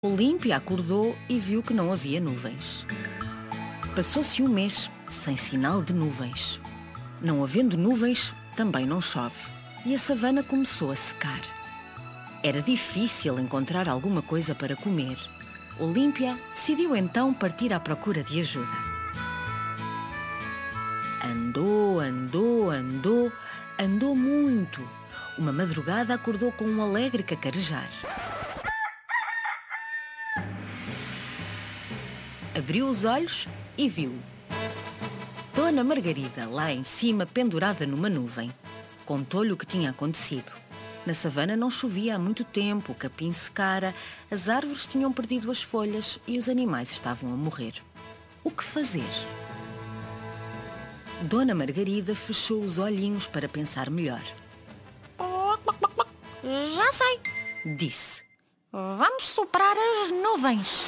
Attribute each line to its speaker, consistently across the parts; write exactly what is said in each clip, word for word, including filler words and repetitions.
Speaker 1: Olímpia acordou e viu que não havia nuvens. Passou-se um mês sem sinal de nuvens. Não havendo nuvens, também não chove. E a savana começou a secar. Era difícil encontrar alguma coisa para comer. Olímpia decidiu então partir à procura de ajuda. Andou, andou, andou, andou muito. Uma madrugada acordou com um alegre cacarejar. Abriu os olhos e viu Dona Margarida lá em cima, pendurada numa nuvem. Contou-lhe o que tinha acontecido. Na savana não chovia há muito tempo, o capim secara, as árvores tinham perdido as folhas e os animais estavam a morrer. O que fazer? Dona Margarida fechou os olhinhos para pensar melhor.
Speaker 2: Já sei!
Speaker 1: Disse.
Speaker 2: Vamos soprar as nuvens.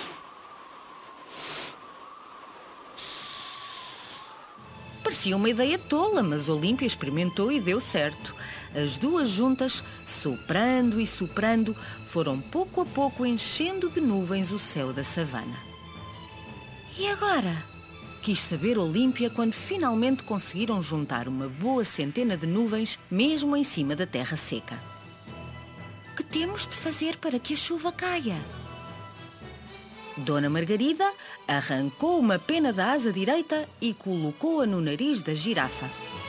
Speaker 1: Parecia uma ideia tola, mas Olímpia experimentou e deu certo. As duas juntas, soprando e soprando, foram pouco a pouco enchendo de nuvens o céu da savana.
Speaker 2: E agora?
Speaker 1: Quis saber Olímpia quando finalmente conseguiram juntar uma boa centena de nuvens, mesmo em cima da terra seca.
Speaker 2: O que temos de fazer para que a chuva caia?
Speaker 1: Dona Margarida arrancou uma pena da asa direita e colocou-a no nariz da girafa.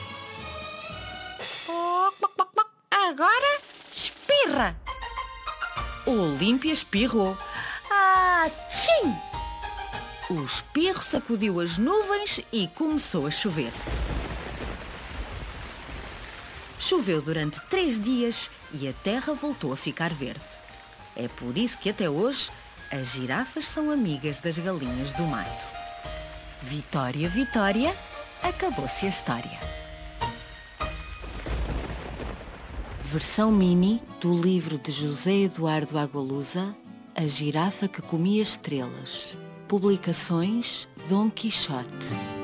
Speaker 2: Agora espirra!
Speaker 1: Olímpia espirrou.
Speaker 2: Ah, tchim!
Speaker 1: O espirro sacudiu as nuvens e começou a chover. Choveu durante três dias e a terra voltou a ficar verde. É por isso que até hoje as girafas são amigas das galinhas do mato. Vitória, Vitória, acabou-se a história. Versão mini do livro de José Eduardo Agualusa, A Girafa que Comia Estrelas. Publicações Dom Quixote.